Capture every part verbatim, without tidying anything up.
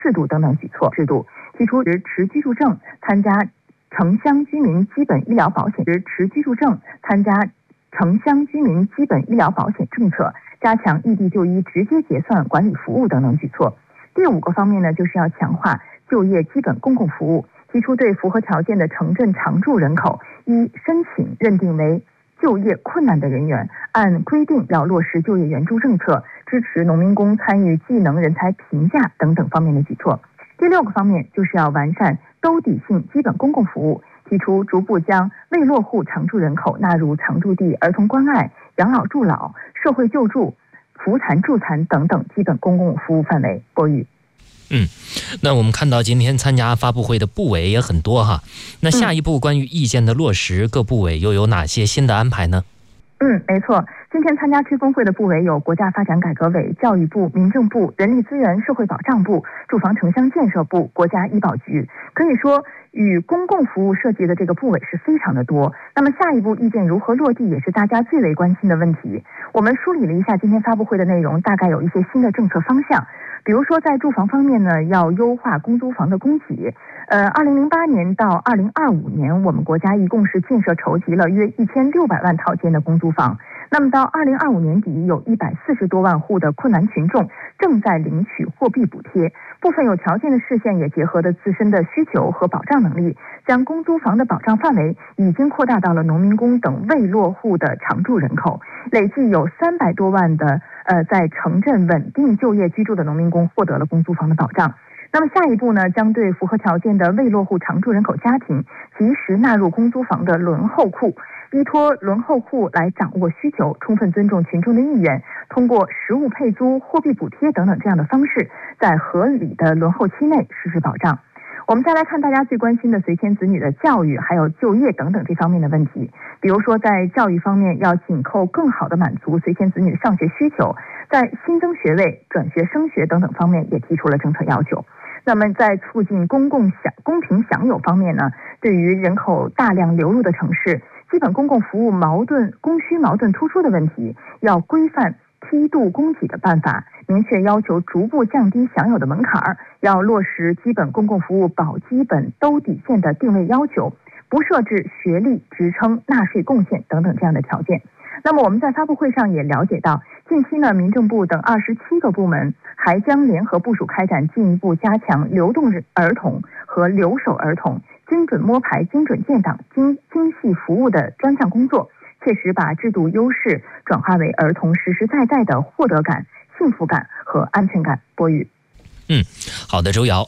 制度等等举措制度，提出持持居住证参加城乡居民基本医疗保险持持居住证参加城乡居民基本医疗保险政策，加强异地就医直接结算管理服务等等举措。第五个方面呢，就是要强化就业基本公共服务，提出对符合条件的城镇常住人口，依申请认定为就业困难的人员，按规定要落实就业援助政策，支持农民工参与技能人才评价等等方面的举措。第六个方面就是要完善兜底性基本公共服务，提出逐步将未落户常住人口纳入常住地儿童关爱、养老助老、社会救助、扶残助残等等基本公共服务范围。博宇。 嗯，那我们看到今天参加发布会的部委也很多哈，那下一步关于意见的落实，各部委又有哪些新的安排呢？ 嗯，没错。今天参加吹风会的部委有国家发展改革委、教育部、民政部、人力资源社会保障部、住房城乡建设部、国家医保局。可以说，与公共服务涉及的这个部委是非常的多。那么下一步意见如何落地，也是大家最为关心的问题。我们梳理了一下今天发布会的内容，大概有一些新的政策方向。比如说，在住房方面呢，要优化公租房的供给。呃，二零零八年到二零二五年，我们国家一共是建设筹集了约一千六百万套间的公租房。那么到二零二五年底，有一百四十多万户的困难群众正在领取货币补贴。部分有条件的市县也结合的自身的需求和保障能力，将公租房的保障范围已经扩大到了农民工等未落户的常住人口，累计有三百多万的呃在城镇稳定就业居住的农民工获得了公租房的保障。那么下一步呢，将对符合条件的未落户常住人口家庭及时纳入公租房的轮候库，依托轮候户来掌握需求，充分尊重群众的意愿，通过实物配租、货币补贴等等这样的方式，在合理的轮候期内实施保障。我们再来看大家最关心的随迁子女的教育还有就业等等这方面的问题。比如说在教育方面，要紧扣更好的满足随迁子女上学需求，在新增学位、转学升学等等方面也提出了政策要求。那么在促进公共享公平享有方面呢，对于人口大量流入的城市，基本公共服务矛盾供需矛盾突出的问题，要规范梯度供给的办法，明确要求逐步降低享有的门槛，要落实基本公共服务保基本兜底线的定位要求，不设置学历、职称、纳税贡献等等这样的条件。那么我们在发布会上也了解到，近期呢，民政部等二十七个部门还将联合部署开展进一步加强流动儿童和留守儿童精准摸排、精准建档、精精细服务的专项工作，切实把制度优势转化为儿童实实在在的获得感、幸福感和安全感。播语。 嗯，好的，周瑶。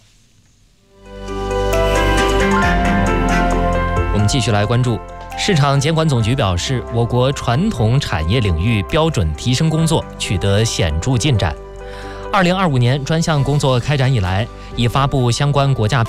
我们继续来关注。市场监管总局表示，我国传统产业领域标准提升工作取得显著进展。二零二五年专项工作开展以来，已发布相关国家